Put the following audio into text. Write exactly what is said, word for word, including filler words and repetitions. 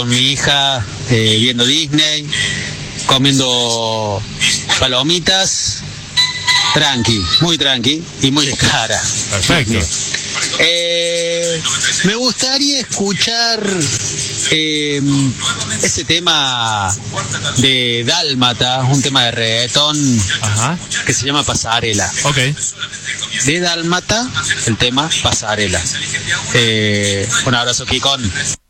con mi hija eh, viendo Disney, comiendo palomitas, tranqui, muy tranqui y muy de cara. Perfecto. Eh, me gustaría escuchar eh, ese tema de Dálmata, un tema de reggaetón. Ajá. Que se llama Pasarela. Ok. De Dálmata, el tema Pasarela. Eh, un abrazo, Kikón.